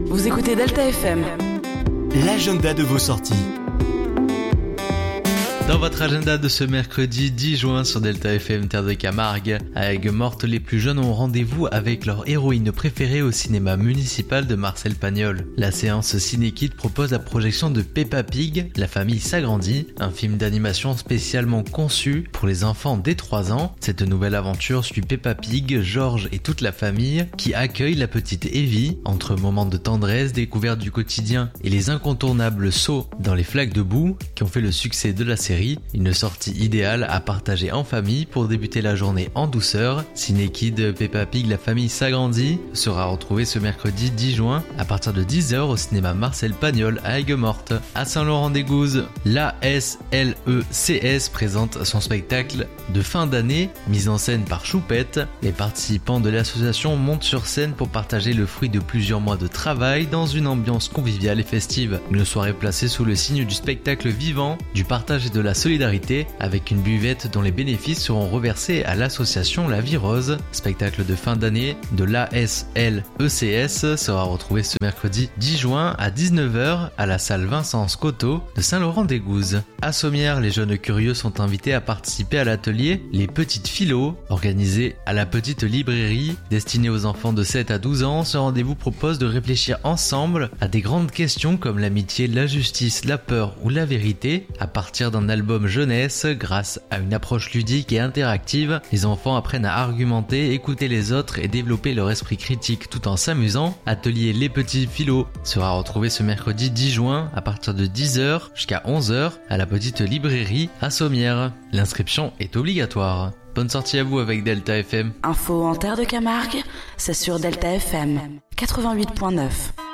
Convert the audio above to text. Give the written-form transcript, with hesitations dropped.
Vous écoutez Delta FM. L'agenda de vos sorties. Dans votre agenda de ce mercredi 10 juin sur Delta FM Terre de Camargue, à Aigues-Mortes, les plus jeunes ont rendez-vous avec leur héroïne préférée au cinéma municipal de Marcel Pagnol. La séance Ciné-Kid propose la projection de Peppa Pig, La famille s'agrandit, un film d'animation spécialement conçu pour les enfants dès 3 ans. Cette nouvelle aventure suit Peppa Pig, George et toute la famille qui accueillent la petite Evie entre moments de tendresse, découverte du quotidien et les incontournables sauts dans les flaques de boue qui ont fait le succès de la série. Une sortie idéale à partager en famille pour débuter la journée en douceur. Ciné-Kid Peppa Pig La famille s'agrandit sera retrouvé ce mercredi 10 juin à partir de 10h au cinéma Marcel Pagnol à Aigues-Mortes. À Saint-Laurent-des-Gouzes, l'ASLECS présente son spectacle de fin d'année, mise en scène par Choupette. Les participants de l'association montent sur scène pour partager le fruit de plusieurs mois de travail dans une ambiance conviviale et festive. Une soirée placée sous le signe du spectacle vivant, du partage et de la solidarité, avec une buvette dont les bénéfices seront reversés à l'association La Vie Rose. Spectacle de fin d'année de l'ASLECS sera retrouvé ce mercredi 10 juin à 19h à la salle Vincent Scotto de Saint-Laurent-des-Gouzes. À Sommières, les jeunes curieux sont invités à participer à l'atelier Les Petites Philos, organisé à la petite librairie destinée aux enfants de 7 à 12 ans. Ce rendez-vous propose de réfléchir ensemble à des grandes questions comme l'amitié, la justice, la peur ou la vérité. À partir d'un album jeunesse, grâce à une approche ludique et interactive, les enfants apprennent à argumenter, écouter les autres et développer leur esprit critique tout en s'amusant. Atelier Les Petits Philos sera retrouvé ce mercredi 10 juin à partir de 10h jusqu'à 11h à la petite librairie à Sommières. L'inscription est obligatoire. Bonne sortie à vous avec Delta FM. Info en Terre de Camargue, c'est sur Delta FM 88.9.